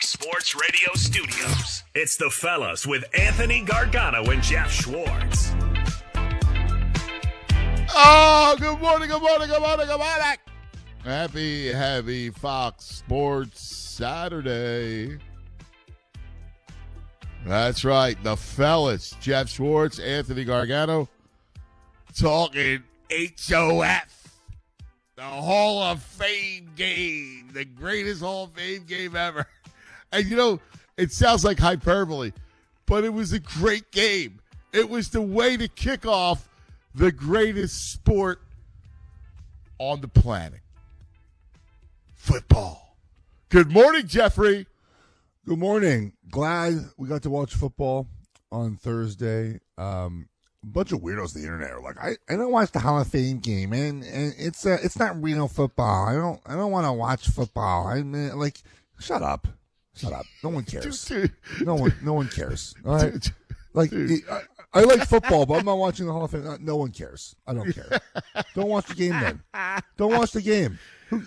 Fox Sports Radio studios. It's the Fellas with Anthony Gargano and Jeff Schwartz. Oh, good morning. Happy Fox Sports Saturday. That's right, the Fellas, Jeff Schwartz, Anthony Gargano, talking HOF, the Hall of Fame game, the greatest Hall of Fame game ever. And you know, it sounds like hyperbole, but it was a great game. It was the way to kick off the greatest sport on the planet, football. Good morning, Jeffrey. Good morning. Glad we got to watch football on Thursday. A bunch of weirdos on the internet are like, I don't watch the Hall of Fame game, and it's not real football. I don't want to watch football. I mean, like, shut up. No one cares. No one cares. All right. Like, I like football, but I'm not watching the Hall of Fame. No one cares. I don't care. Don't watch the game then. Don't watch the game.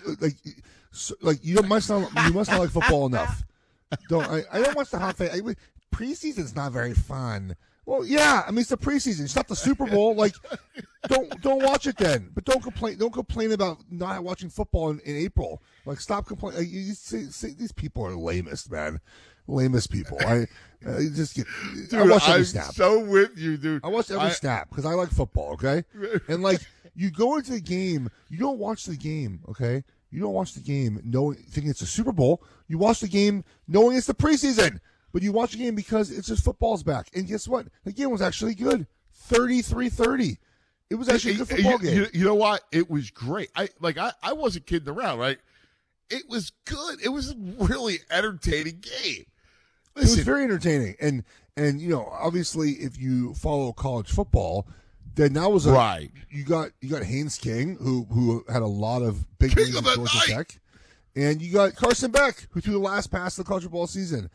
You must not like football enough. I don't watch the Hall of Fame. Preseason's not very fun. Well, yeah, I mean, it's the preseason. It's not the Super Bowl. Like, don't watch it then. But don't complain. Don't complain about not watching football in April. Like, stop complaining. Like, these people are lamest, man. Lamest people. I watch every snap. I'm so with you, dude. I watch every snap because I like football. Okay, and like you go into the game, you don't watch the game. Okay, you don't watch the game thinking it's a Super Bowl. You watch the game knowing it's the preseason. But you watch the game because it's just football's back. And guess what? The game was actually good. 33-30. It was actually a good football game. You know what? It was great. I wasn't kidding around, right? It was good. It was a really entertaining game. Listen, it was very entertaining. And you know, obviously if you follow college football, then that was right. You got Haynes King, who had a lot of big games at Georgia Tech. And you got Carson Beck, who threw the last pass of the college football season.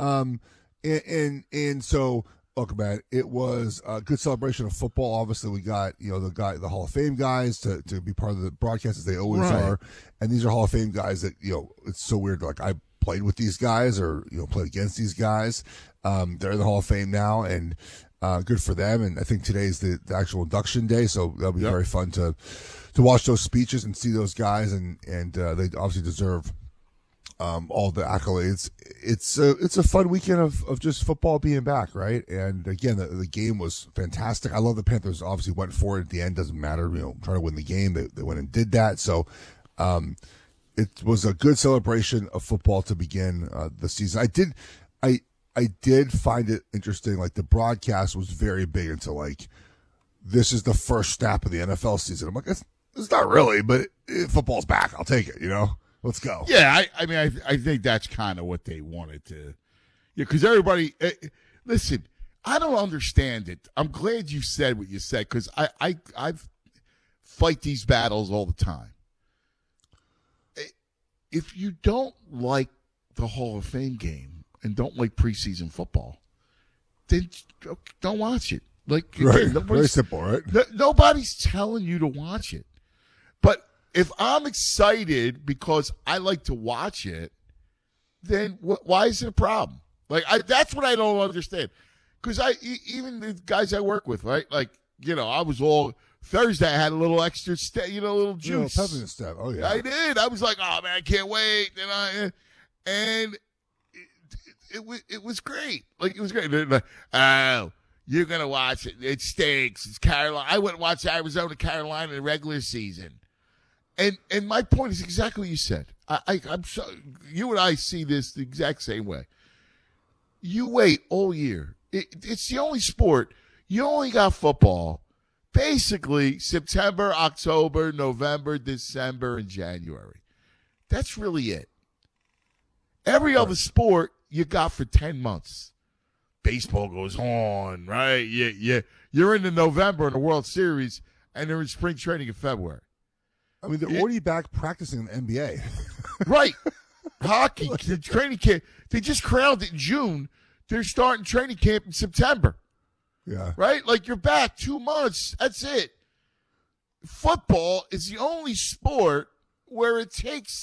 And so look, man, it was a good celebration of football. Obviously, we got, you know, the Hall of Fame guys to be part of the broadcast as they always are. And these are Hall of Fame guys that, you know, it's so weird. Like, I played with these guys or, you know, played against these guys. They're in the Hall of Fame now, and good for them. And I think today's the actual induction day, so that'll be very fun to watch those speeches and see those guys, and they obviously deserve all the accolades. It's a fun weekend of just football being back, right? And again, the game was fantastic. I love the Panthers obviously went for it at the end. Doesn't matter, you know, trying to win the game. They went and did that. So it was a good celebration of football to begin the season. I did find it interesting. Like, the broadcast was very big into like, this is the first snap of the NFL season. I'm like, it's not really, but football's back. I'll take it, you know? Let's go. Yeah, I mean, I think that's kind of what they wanted to. Yeah, because everybody, listen, I don't understand it. I'm glad you said what you said, because I fight these battles all the time. If you don't like the Hall of Fame game and don't like preseason football, then don't watch it. Like, right. Very simple, right? Nobody's telling you to watch it. But if I'm excited because I like to watch it, then why is it a problem? Like, that's what I don't understand. Because even the guys I work with, right? Like, you know, I was all Thursday. I had a little extra, a little juice. Peppermint stuff. Oh yeah, I did. I was like, oh man, I can't wait. And it was great. Like, it was great. Like, oh, you're gonna watch it. It stinks. It's Carolina. I went and watched Arizona, Carolina in the regular season. And my point is exactly what you said. I'm so, you and I see this the exact same way. You wait all year. It's the only sport. You only got football. Basically, September, October, November, December, and January. That's really it. Every other sport you got for 10 months. Baseball goes on, right? You're into November in the World Series, and they're in spring training in February. I mean, they're already back practicing in the NBA. Right. Hockey, the training camp. They just crowned it in June. They're starting training camp in September. Yeah. Right? Like, you're back 2 months. That's it. Football is the only sport where it takes